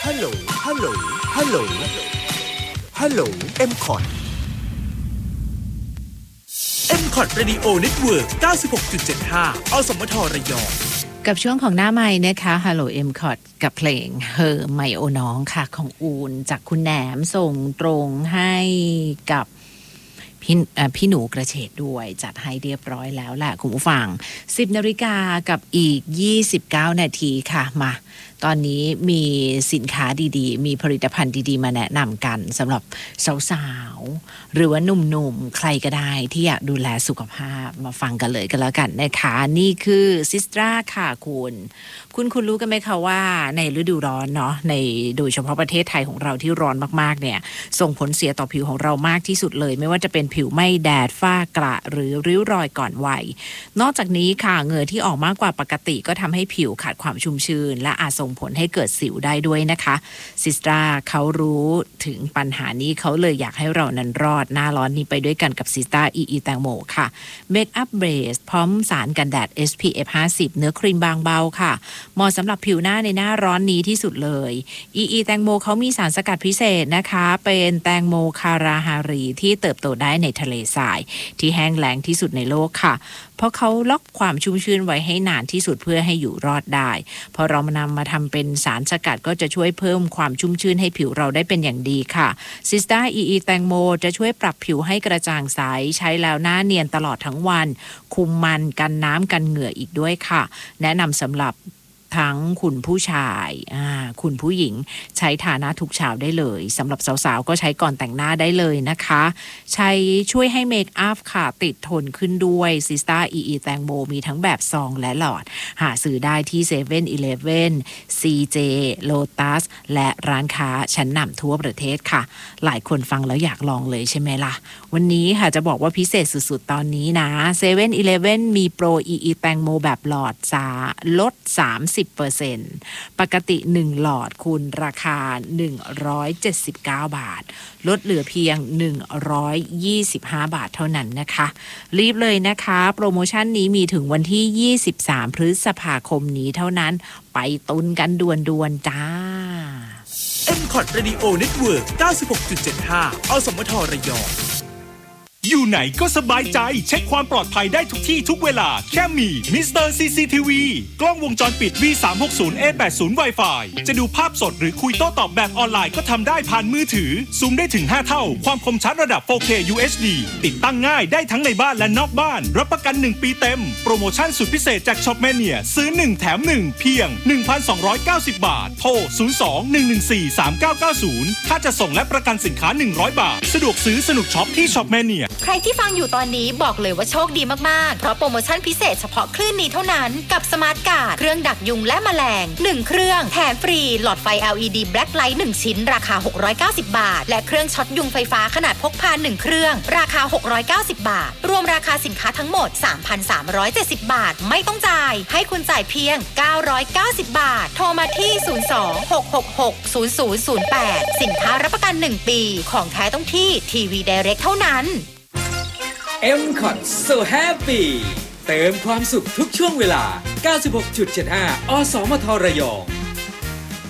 ฮัลโหลฮัลโหลฮัลโหลฮัลโหล M-KOT M-KOT Radio Network 96.75 อสมทระยองกับช่วงของหน้าไมค์นะคะ Hello M-KOT กับเพลงเฮอไมโอน้องค่ะของอูนจากคุณแหนมส่งตรงให้กับพี่หนูกระเฉดด้วยจัดให้เรียบร้อยแล้วแหละคุณผู้ฟัง 10 นาฬิกากับอีก29นาทีค่ะมาตอนนี้มีสินค้าดีๆมีผลิตภัณฑ์ดีๆมาแนะนำกันสำหรับสาวๆหรือว่าหนุ่มๆใครก็ได้ที่อยากดูแลสุขภาพมาฟังกันเลยกันแล้วกันนะคะนี่คือซิสตราค่ะคุณรู้กันไหมคะว่าในฤดูร้อนเนาะในโดยเฉพาะประเทศไทยของเราที่ร้อนมากๆเนี่ยส่งผลเสียต่อผิวของเรามากที่สุดเลยไม่ว่าจะเป็นผิวไหม้แดดฝ้ากระหรือริ้วรอยก่อนวัยนอกจากนี้ค่ะเหงื่อที่ออกมากกว่าปกติก็ทำให้ผิวขาดความชุ่มชื้นและอาจส่งผลให้เกิดสิวได้ด้วยนะคะซิสตราเขารู้ถึงปัญหานี้เขาเลยอยากให้เรานั้นรอดหน้าร้อนนี้ไปด้วยกันกับซิสตราอีแตงโมค่ะเมคอัพเบสพร้อมสารกันแดด SPF 50เนื้อครีมบางเบาค่ะเหมาะสำหรับผิวหน้าในหน้าร้อนนี้ที่สุดเลยแตงโมเขามีสารสกัดพิเศษนะคะเป็นแตงโมคาราฮารีที่เติบโตได้ในทะเลทรายที่แห้งแล้งที่สุดในโลกค่ะเพราะเขาล็อกความชุ่มชื้นไว้ให้นานที่สุดเพื่อให้อยู่รอดได้พอเรานำมาทำเป็นสารสกัดก็จะช่วยเพิ่มความชุ่มชื้นให้ผิวเราได้เป็นอย่างดีค่ะซิสตาแตงโมจะช่วยปรับผิวให้กระจ่างใสใช้แล้วหน้าเนียนตลอดทั้งวันคุมมันกันน้ำกันเหงื่ออีกด้วยค่ะแนะนำสำหรับทั้งคุณผู้ชายคุณผู้หญิงใช้ทาหน้าทุกเช้าได้เลยสำหรับสาวๆก็ใช้ก่อนแต่งหน้าได้เลยนะคะใช้ช่วยให้เมคอัพค่ะติดทนขึ้นด้วยซิสตาแตงโมมีทั้งแบบซองและหลอดหาซื้อได้ที่7-Eleven CJ Lotus และร้านค้าชั้นนำทั่วประเทศค่ะหลายคนฟังแล้วอยากลองเลยใช่ไหมล่ะวันนี้ค่ะจะบอกว่าพิเศษสุดๆตอนนี้นะ7-Eleven มีโปรแตงโมแบบหลอดลด30%ปกติ1หลอดคุณราคา179บาทลดเหลือเพียง125บาทเท่านั้นนะคะรีบเลยนะคะโปรโมชั่นนี้มีถึงวันที่23พฤษภาคมนี้เท่านั้นไปตุนกันด่วนๆจ้า M-KOT Radio Network 96.75 อสมทระยองอยู่ไหนก็สบายใจเช็คความปลอดภัยได้ทุกที่ทุกเวลาแค่มีมิสเตอร์ CCTV กล้องวงจรปิด V360A80 Wi-Fi จะดูภาพสดหรือคุยโต้ตอบแบบออนไลน์ก็ทำได้ผ่านมือถือซูมได้ถึง5เท่าความคมชัดระดับ 4K UHD ติดตั้งง่ายได้ทั้งในบ้านและนอกบ้านรับประกัน1ปีเต็มโปรโมชั่นสุดพิเศษจาก Shopmania ซื้อ1แถม1เพียง 1,290 บาทโทร 02-114-3990 ถ้าจะส่งและประกันสินค้า100 บาทสะดวกซื้อสนุกช็อปที่ Shopmania ใครที่ฟังอยู่ตอนนี้บอกเลยว่าโชคดีมากๆเพราะโปรโมชั่นพิเศษเฉพาะคลื่นนี้เท่านั้นกับสมาร์ทการ์ดเครื่องดักยุงและแมลง1เครื่องแถมฟรีหลอดไฟ LED Black Light 1ชิ้นราคา690บาทและเครื่องช็อตยุงไฟฟ้าขนาดพกพา1เครื่องราคา690บาทรวมราคาสินค้าทั้งหมด 3,370 บาทไม่ต้องจ่ายให้คุณจ่ายเพียง990บาทโทรมาที่02-666-0008สินค้ารับประกัน1ปีของแท้ต้องที่ TV Direct เท่านั้น M-KOT So Happy เติมความสุขทุกช่วงเวลา 96.75 อสมทระยอง